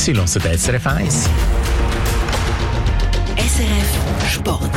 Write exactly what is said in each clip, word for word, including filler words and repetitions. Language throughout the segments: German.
Sie hören S R F eins. S R F Sport.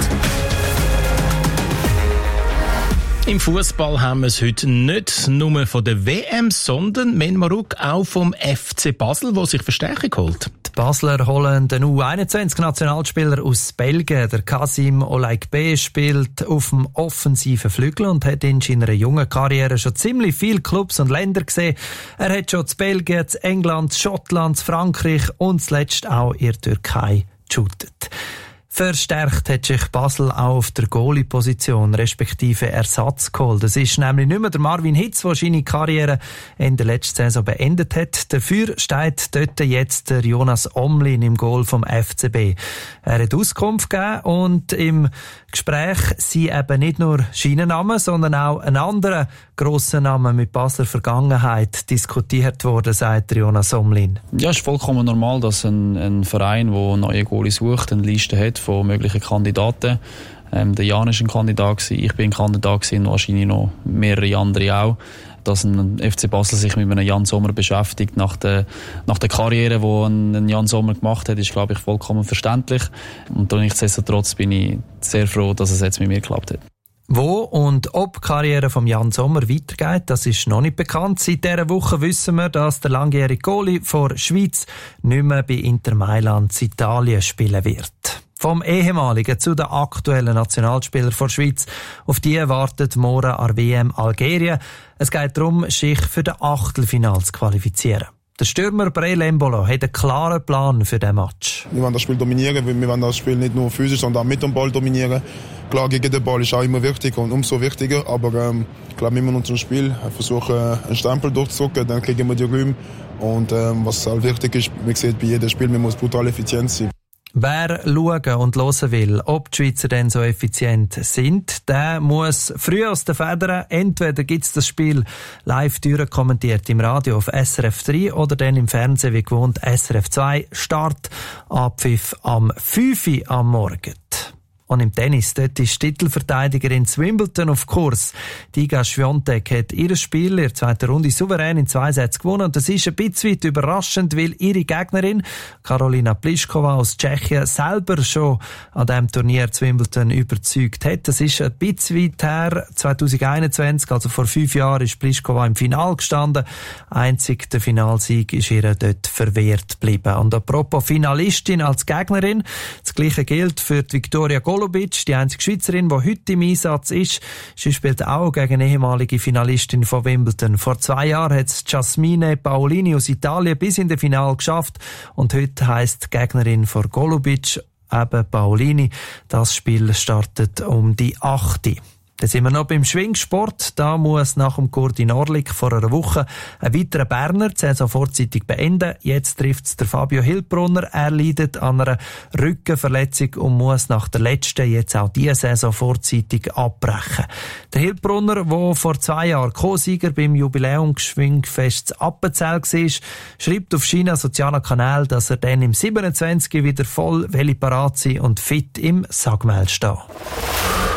Im Fußball haben wir es heute nicht nur von der W M, sondern Men Maruk auch vom F C Basel, der sich Verstärkung holt. Die Basler holen den U einundzwanzig-Nationalspieler aus Belgien. Der Kasim Olaikbe spielt auf dem offensiven Flügel und hat in seiner jungen Karriere schon ziemlich viele Clubs und Länder gesehen. Er hat schon zu Belgien, zu England, zu Schottland, zu Frankreich und zuletzt auch in der Türkei geshootet. Verstärkt hat sich Basel auch auf der Goalie-Position, respektive Ersatz geholt. Es ist nämlich nicht mehr der Marvin Hitz, der seine Karriere Ende letzter Saison beendet hat. Dafür steht dort jetzt der Jonas Omlin im Goal vom F C B. Er hat Auskunft gegeben und im Gespräch sind eben nicht nur Schienennamen, sondern auch ein anderer grosser Name mit Basler Vergangenheit diskutiert worden, sagt Jonas Omlin. Ja, es ist vollkommen normal, dass ein, ein Verein, der neue Goalie sucht, eine Liste hat von möglichen Kandidaten. Ähm, der Jan war ein Kandidat gewesen, ich bin ein Kandidat gewesen, und wahrscheinlich noch mehrere andere auch. Dass ein F C Basel sich mit einem Jan Sommer beschäftigt nach der, nach der Karriere, die ein, ein Jan Sommer gemacht hat, ist, glaube ich, vollkommen verständlich. Und nichtsdestotrotz bin ich sehr froh, dass es jetzt mit mir geklappt hat. Wo und ob die Karriere von Jan Sommer weitergeht, das ist noch nicht bekannt. Seit dieser Woche wissen wir, dass der langjährige Goalie vor Schweiz nicht mehr bei Inter Mailand in Italien spielen wird. Vom ehemaligen zu den aktuellen Nationalspieler der Schweiz. Auf die wartet morgen an der W M Algerien. Es geht darum, sich für den Achtelfinale zu qualifizieren. Der Stürmer Breel Embolo hat einen klaren Plan für diesen Match. Wir wollen das Spiel dominieren, wir wollen das Spiel nicht nur physisch, sondern auch mit dem Ball dominieren. Klar, gegen den Ball ist auch immer wichtig und umso wichtiger, aber ähm, klar, wir müssen unser Spiel versuchen, einen Stempel durchzudrücken, dann kriegen wir die Räume. Und ähm, was auch wichtig ist, man sieht bei jedem Spiel, man muss brutal effizient sein. Wer schauen und hören will, ob die Schweizer denn so effizient sind, der muss früh aus den Federn. Entweder gibt es das Spiel live durchkommentiert im Radio auf S R F drei oder dann im Fernsehen wie gewohnt S R F zwei. Start Abpfiff am fünf Uhr am Morgen. Und im Tennis, dort ist die Titelverteidigerin Wimbledon auf Kurs. Die Iga Swiatek hat ihr Spiel in der zweiten Runde souverän in zwei Sätzen gewonnen. Und das ist ein bisschen weit überraschend, weil ihre Gegnerin, Karolina Pliskova aus Tschechien, selber schon an diesem Turnier zu Wimbledon überzeugt hat. Das ist ein bisschen weit her. zwanzig einundzwanzig, also vor fünf Jahren, ist Pliskova im Finale gestanden. Einzig der Finalsieg ist ihr dort verwehrt geblieben. Und apropos Finalistin als Gegnerin, das Gleiche gilt für die Viktoria Golubic, die einzige Schweizerin, die heute im Einsatz ist. Sie spielt auch gegen eine ehemalige Finalistin von Wimbledon. Vor zwei Jahren hat es Jasmine Paolini aus Italien bis in das Finale geschafft und heute heisst die Gegnerin von Golubic eben Paolini. Das Spiel startet um die acht Uhr. Dann sind wir noch beim Schwingsport. Da muss nach dem Gordin Orlik vor einer Woche ein weiterer Berner die Saison vorzeitig beenden. Jetzt trifft es der Fabio Hilbrunner. Er leidet an einer Rückenverletzung und muss nach der letzten jetzt auch diese Saison vorzeitig abbrechen. Der Hilbrunner, der vor zwei Jahren Co-Sieger beim Jubiläumsschwingfest Appenzell war, schreibt auf seinen sozialen Kanal, dass er dann im siebenundzwanzig wieder voll parat sein und fit im Sagmel stehen.